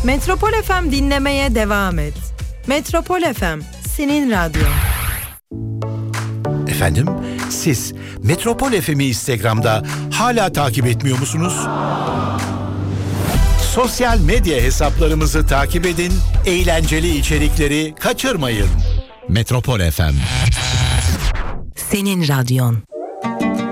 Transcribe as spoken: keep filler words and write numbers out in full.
Metropol F M dinlemeye devam et. Metropol F M, senin radyon. Efendim, siz Metropol F M'i Instagram'da hala takip etmiyor musunuz? Sosyal medya hesaplarımızı takip edin, eğlenceli içerikleri kaçırmayın. Metropol F M, senin radyon.